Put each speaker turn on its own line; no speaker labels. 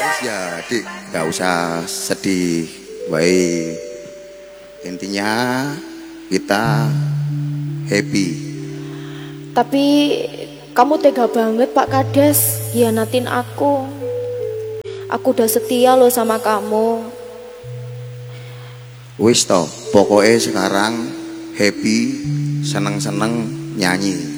Ya dik, gak usah sedih. Baik, intinya kita happy.
Tapi kamu tega banget Pak Kades, hianatin aku. Aku udah setia loh sama kamu.
Wis toh, pokoknya sekarang happy, seneng-seneng nyanyi.